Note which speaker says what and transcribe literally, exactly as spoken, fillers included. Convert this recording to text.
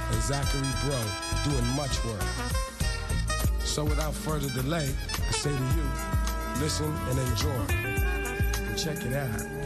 Speaker 1: and Zachary Bro doing much work. So without further delay, I say to you, listen and enjoy. And check it out.